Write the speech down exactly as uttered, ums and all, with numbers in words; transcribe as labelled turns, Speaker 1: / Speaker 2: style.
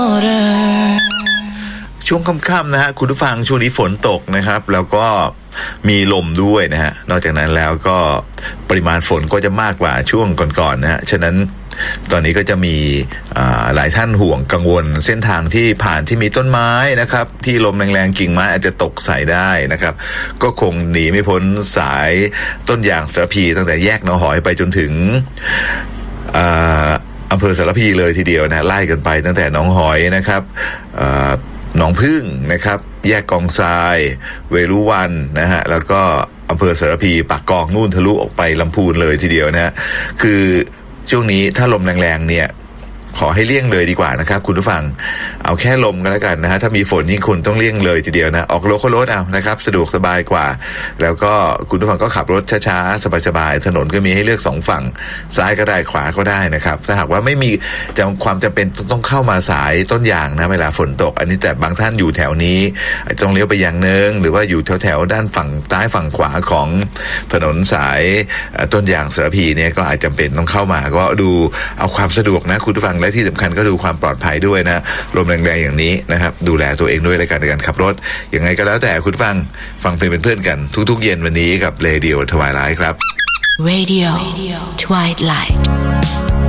Speaker 1: ช่วงค่ำๆนะฮะคุณผู้ฟังช่วงนี้ฝนตกนะครับแล้วก็มีลมด้วยนะฮะนอกจากนั้นแล้วก็ปริมาณฝนก็จะมากกว่าช่วงก่อนๆนะฮะฉะนั้นตอนนี้ก็จะมีหลายท่านห่วงกังวลเส้นทางที่ผ่านที่มีต้นไม้นะครับที่ลมแรงๆกิ่งไม้อาจจะตกใส่ได้นะครับก็คงหนีไม่พ้นสายต้นยางสารพีตั้งแต่แยกหนองหอยไปจนถึงอำเภอสารพีเลยทีเดียวนะไล่กันไปตั้งแต่หนองหอยนะครับหนองพึ่งนะครับแยกกองทรายเวรุวันนะฮะแล้วก็อำเภอสารพีปากกองนู่นทะลุออกไปลำพูนเลยทีเดียวนะฮะคือช่วงนี้ถ้าลมแรงๆเนี่ยขอให้เลี่ยงเลยดีกว่านะครับคุณผู้ฟังเอาแค่ลมกันแล้วกันนะฮะถ้ามีฝนนี่คุณต้องเลี่ยงเลยทีเดียวนะออกโลคอลรถเอานะครับสะดวกสบายกว่าแล้วก็คุณผู้ฟังก็ขับรถช้าๆสบายๆถนนก็มีให้เลือกสองฝั่งซ้ายก็ได้ขวาก็ได้นะครับถ้าหากว่าไม่มีจะความจำเป็นต้องเข้ามาสายต้นยางนะเวลาฝนตกอันนี้แต่บางท่านอยู่แถวนี้ต้องเลี้ยวไปอย่างนึงหรือว่าอยู่แถวๆด้านฝั่งซ้ายฝั่งขวาของถนนสายต้นยางสารพีเนี่ยก็อาจจำเป็นต้องเข้ามาก็ดูเอาความสะดวกนะคุณผู้ฟังและที่สำคัญก็ดูความปลอดภัยด้วยนะลมแรงๆอย่างนี้นะครับดูแลตัวเองด้วยในการในการขับรถยังไงก็แล้วแต่คุณฟังฟังเพลงเป็นเพื่อนกันทุกๆเย็นวันนี้กับ Radio Twilight ครับ
Speaker 2: Radio Twilight